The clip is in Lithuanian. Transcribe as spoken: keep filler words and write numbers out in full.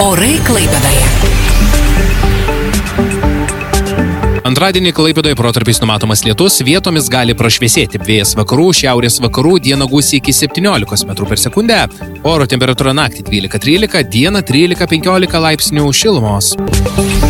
Orai Klaipėdoje. Antradienį Klaipėdoje protarpiais numatomas lietus, vietomis gali prašviesėti. Vėjas vakarų, šiaurės vakarų, dieną gūsiai iki septyniolikos metrų per sekundę. Oro temperatūra naktį dvylika trylika, dieną trylika penkiolika laipsnių šilumos.